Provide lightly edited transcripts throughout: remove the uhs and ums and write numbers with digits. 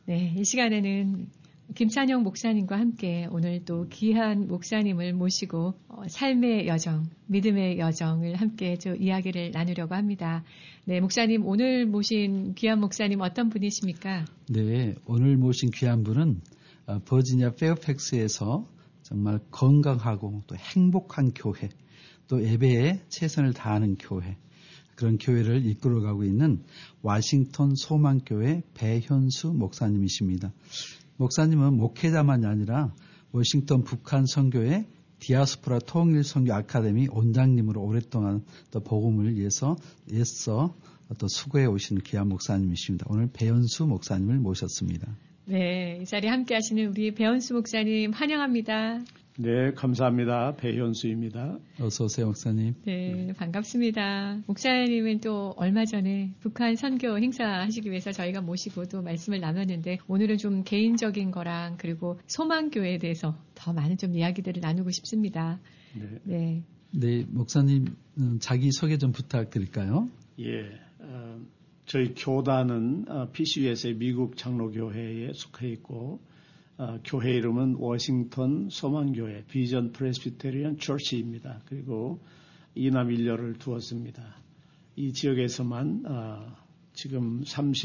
네, 이 시간에는 김찬영 목사님과 함께 오늘 또 귀한 목사님을 모시고 삶의 여정, 믿음의 여정을 함께 좀 이야기를 나누려고 합니다. 네, 목사님 오늘 모신 귀한 목사님 어떤 분이십니까? 네, 오늘 모신 귀한 분은 버지니아 페어팩스에서 정말 건강하고 또 행복한 교회, 또 예배에 최선을 다하는 교회, 그런 교회를 이끌어가고 있는 워싱턴 소망교회 배현수 목사님이십니다. 목사님은 목회자만이 아니라 워싱턴 북한 선교회 디아스포라 통일 선교 아카데미 원장님으로 오랫동안 또 복음을 위해서 애써 또 수고해 오시는 귀한 목사님이십니다. 오늘 배현수 목사님을 모셨습니다. 네, 이 자리에 함께 하시는 우리 배현수 목사님 환영합니다. 네, 감사합니다. 배현수입니다. 어서 오세요, 목사님. 네, 반갑습니다. 목사님은 또 얼마 전에 북한 선교 행사하시기 위해서 저희가 모시고 또 말씀을 나눴는데 오늘은 좀 개인적인 거랑 그리고 소망교회에 대해서 더 많은 좀 이야기들을 나누고 싶습니다. 네, 네, 목사님 자기 소개 좀 부탁드릴까요? 예, 저희 교단은 PCUS의 미국 장로교회에 속해 있고 교회 이름은 워싱턴 소망교회 비전 프레스비테리안 처치입니다. 그리고 이남 일녀를 두었습니다. 이 지역에서만 지금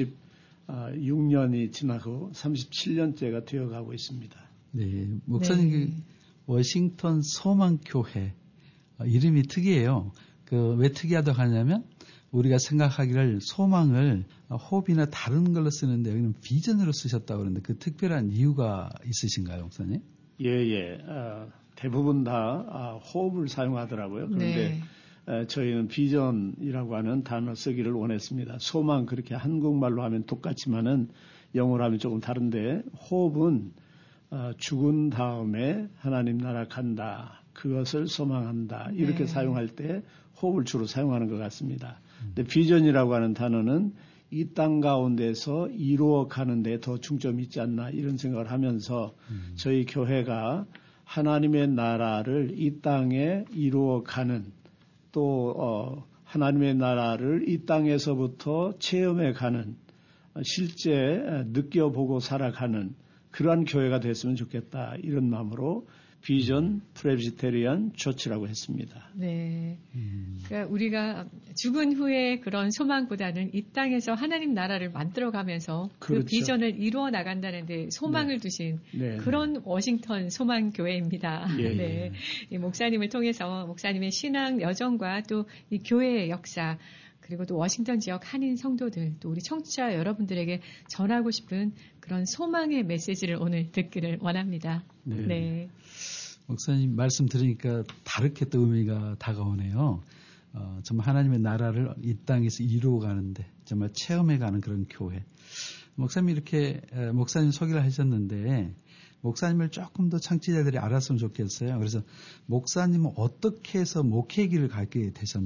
36년이 지나고 37년째가 되어가고 있습니다. 네, 목사님 네. 워싱턴 소망교회 이름이 특이해요. 왜 특이하다고 하냐면 우리가 생각하기를 소망을 호흡이나 다른 걸로 쓰는데 여기는 비전으로 쓰셨다고 그러는데 그 특별한 이유가 있으신가요, 목사님? 예. 대부분 다 호흡을 사용하더라고요. 그런데 네. 저희는 비전이라고 하는 단어 쓰기를 원했습니다. 소망 그렇게 한국말로 하면 똑같지만은 영어로 하면 조금 다른데 호흡은 죽은 다음에 하나님 나라 간다. 그것을 소망한다. 이렇게 네. 사용할 때 호흡을 주로 사용하는 것 같습니다. 근데 비전이라고 하는 단어는 이 땅 가운데서 이루어가는 데 더 중점이 있지 않나 이런 생각을 하면서 저희 교회가 하나님의 나라를 이 땅에 이루어가는 또 하나님의 나라를 이 땅에서부터 체험해가는 실제 느껴보고 살아가는 그러한 교회가 됐으면 좋겠다 이런 마음으로 비전 프레스비테리안 처치라고 했습니다. 네. 그러니까 우리가 죽은 후에 그런 소망보다는 이 땅에서 하나님 나라를 만들어가면서 그렇죠. 그 비전을 이루어 나간다는데 소망을 네. 두신 네. 그런 워싱턴 소망교회입니다. 예, 네. 이 목사님을 통해서 목사님의 신앙 여정과 또 이 교회의 역사 그리고 또 워싱턴 지역 한인 성도들 또 우리 청취자 여러분들에게 전하고 싶은 그런 소망의 메시지를 오늘 듣기를 원합니다. 네. 목사님 말씀 들으니까 다르게 또 의미가 다가오네요. 정말 하나님의 나라를 이 땅에서 이루어가는데 정말 체험해가는 그런 교회. 목사님이 이렇게 목사님 소개를 하셨는데 목사님을 조금 더 청취자들이 알았으면 좋겠어요. 그래서 목사님은 어떻게 해서 목회길을 가게 되셨나요?